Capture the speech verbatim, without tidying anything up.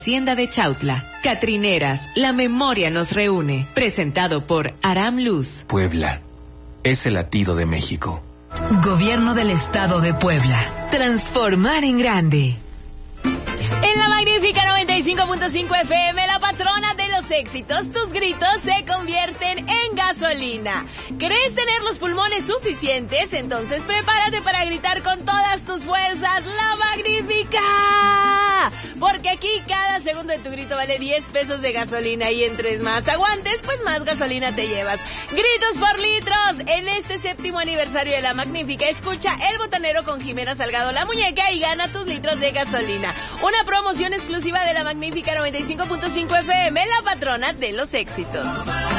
Hacienda de Chautla, Catrineras, la memoria nos reúne. Presentado por Aram Luz. Puebla, es el latido de México. Gobierno del Estado de Puebla. Transformar en grande. En la magnífica noventa y cinco punto cinco F M, la patrona de los éxitos, tus gritos se convierten en gasolina. ¿Crees tener los pulmones suficientes? Entonces prepárate para gritar con todas tus fuerzas, ¡La Magnífica! Porque aquí cada segundo de tu grito vale diez pesos de gasolina y entre más aguantes, pues más gasolina te llevas. Gritos por litros. En este séptimo aniversario de La Magnífica, escucha El Botanero con Jimena Salgado, La Muñeca, y gana tus litros de gasolina. Una promoción exclusiva de La Magnífica noventa y cinco punto cinco F M, la patrona de los éxitos.